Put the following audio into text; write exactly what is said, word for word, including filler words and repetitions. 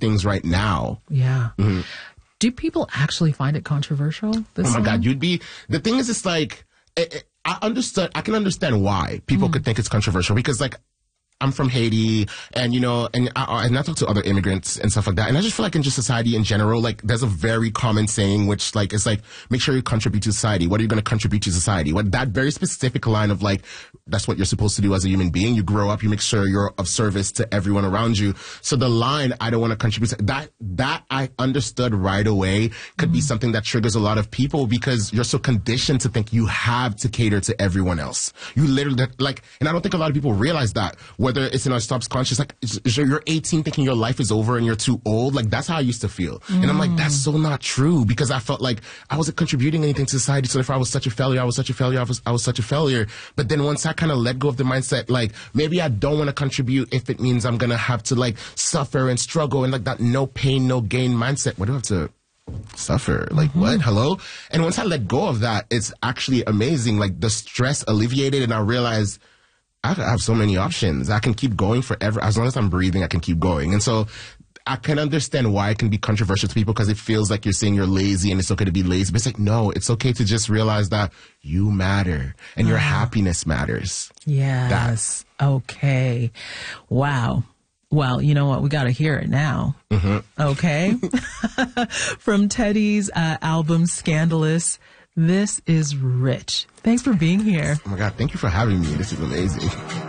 things right now. Yeah. Mm-hmm. Do people actually find it controversial? This oh my song? God, you'd be, the thing is, it's like, it, it, I understood, I can understand why people mm. could think it's controversial because like, I'm from Haiti, and you know, and I, and I talk to other immigrants and stuff like that, and I just feel like in just society in general, like there's a very common saying which like it's like make sure you contribute to society. What are you going to contribute to society? What that very specific line of like that's what you're supposed to do as a human being. You grow up, you make sure you're of service to everyone around you. So the line I don't want to contribute to, that that I understood right away could mm-hmm. be something that triggers a lot of people because you're so conditioned to think you have to cater to everyone else. You literally like, and I don't think a lot of people realize that. Whether it's in our subconscious, like you're eighteen thinking your life is over and you're too old. Like that's how I used to feel. Mm. And I'm like, that's so not true because I felt like I wasn't contributing anything to society. So if I was such a failure, I was such a failure, I was, I was such a failure. But then once I kind of let go of the mindset, like maybe I don't want to contribute if it means I'm going to have to like suffer and struggle and like that no pain, no gain mindset. What do I have to suffer? Like mm-hmm. what? Hello? And once I let go of that, it's actually amazing. Like the stress alleviated and I realized I have so many options. I can keep going forever. As long as I'm breathing, I can keep going. And so I can understand why it can be controversial to people because it feels like you're saying you're lazy and it's okay to be lazy. But it's like, no, it's okay to just realize that you matter and your uh, happiness matters. Yes. That. Okay. Wow. Well, you know what? We got to hear it now. Mm-hmm. Okay. From Teddy's uh, album, Scandalous. This is Rich. Thanks for being here. Oh my God, thank you for having me. This is amazing.